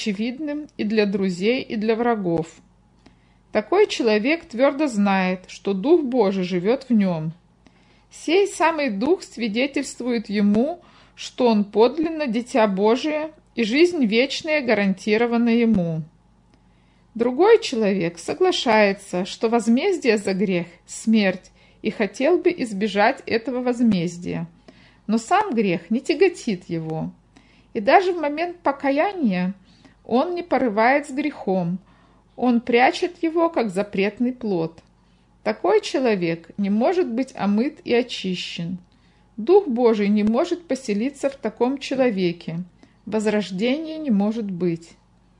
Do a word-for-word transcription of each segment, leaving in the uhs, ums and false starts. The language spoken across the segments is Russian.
очевидным и для друзей, и для врагов. Такой человек твердо знает, что Дух Божий живет в нем. Сей самый Дух свидетельствует ему, что он подлинно Дитя Божие, и жизнь вечная гарантирована ему. Другой человек соглашается, что возмездие за грех – смерть, и хотел бы избежать этого возмездия. Но сам грех не тяготит его. И даже в момент покаяния он не порывает с грехом, он прячет его, как запретный плод. Такой человек не может быть омыт и очищен. Дух Божий не может поселиться в таком человеке. Возрождения не может быть.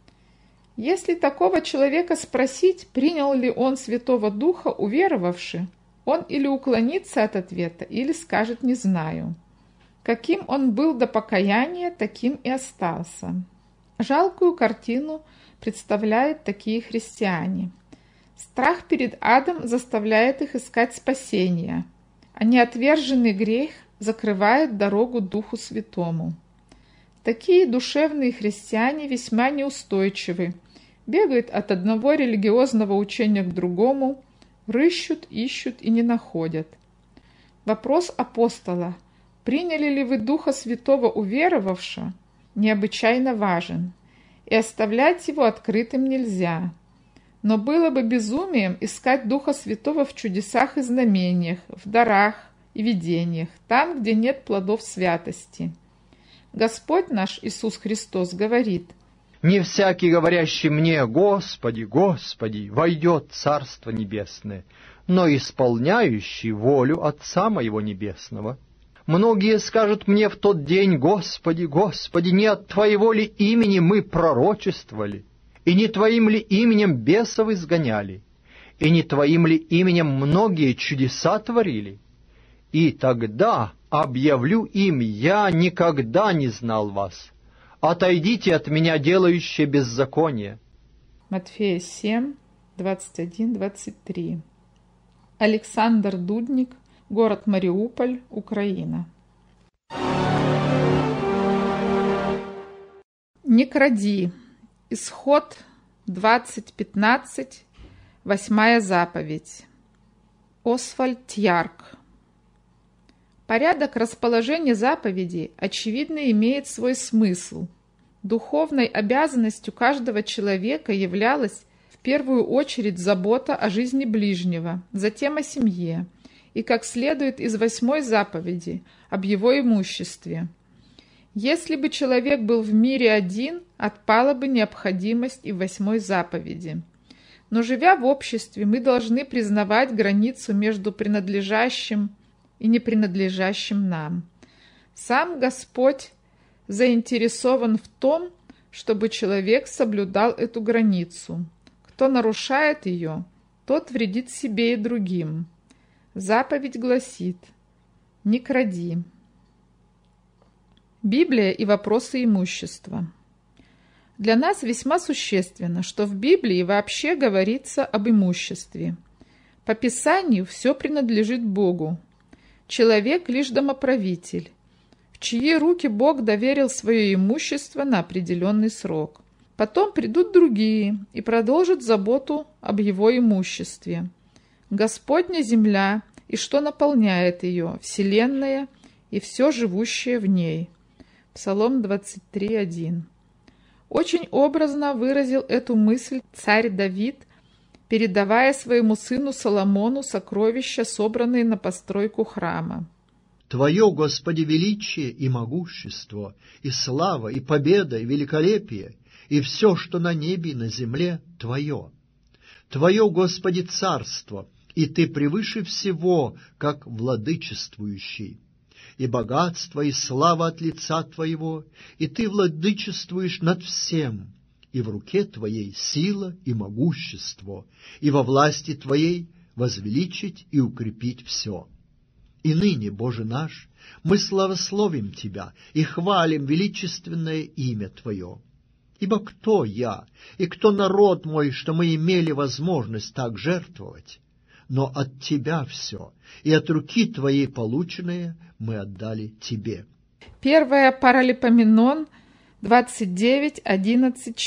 Если такого человека спросить, принял ли он Святого Духа, уверовавши, он или уклонится от ответа, или скажет «не знаю». Каким он был до покаяния, таким и остался. Жалкую картину представляют такие христиане. Страх перед адом заставляет их искать спасения, а неотверженный грех закрывает дорогу Духу Святому. Такие душевные христиане весьма неустойчивы, бегают от одного религиозного учения к другому, рыщут, ищут и не находят. Вопрос апостола: приняли ли вы Духа Святого уверовавшего, необычайно важен, и оставлять его открытым нельзя. Но было бы безумием искать Духа Святого в чудесах и знамениях, в дарах и видениях, там, где нет плодов святости. Господь наш Иисус Христос говорит: «Не всякий, говорящий мне: Господи, Господи, войдет в Царство Небесное, но исполняющий волю Отца Моего Небесного. Многие скажут мне в тот день: Господи, Господи, не от Твоего ли имени мы пророчествовали, и не Твоим ли именем бесов изгоняли, и не Твоим ли именем многие чудеса творили? И тогда объявлю им: я никогда не знал вас. Отойдите от меня, делающие беззаконие». Матфея семь, двадцать один двадцать три. Александр Дудник, город Мариуполь, Украина. Не кради. Исход двадцать пятнадцать, восьмая заповедь. Освальд Ярк. Порядок расположения заповедей, очевидно, имеет свой смысл. Духовной обязанностью каждого человека являлась в первую очередь забота о жизни ближнего, затем о семье, и, как следует из восьмой заповеди, об его имуществе. Если бы человек был в мире один, отпала бы необходимость и в восьмой заповеди. Но, живя в обществе, мы должны признавать границу между принадлежащим и не принадлежащим нам. Сам Господь заинтересован в том, чтобы человек соблюдал эту границу. Кто нарушает ее, тот вредит себе и другим. Заповедь гласит: «Не кради». Библия и вопросы имущества. Для нас весьма существенно, что в Библии вообще говорится об имуществе. По Писанию все принадлежит Богу. Человек лишь домоправитель, в чьи руки Бог доверил свое имущество на определенный срок. Потом придут другие и продолжат заботу об его имуществе. Господня земля и что наполняет ее, вселенная и все живущее в ней. Псалом двадцать три один. Очень образно выразил эту мысль царь Давид, передавая своему сыну Соломону сокровища, собранные на постройку храма. «Твое, Господи, величие и могущество, и слава, и победа, и великолепие, и все, что на небе и на земле, Твое. Твое, Господи, царство, и Ты превыше всего, как владычествующий. И богатство, и слава от лица Твоего, и Ты владычествуешь над всем. И в руке Твоей сила и могущество, и во власти Твоей возвеличить и укрепить все. И ныне, Боже наш, мы славословим Тебя и хвалим величественное имя Твое. Ибо кто я и кто народ мой, что мы имели возможность так жертвовать? Но от Тебя все, и от руки Твоей полученное мы отдали Тебе». Первая Паралипоменон двадцать девять одиннадцать.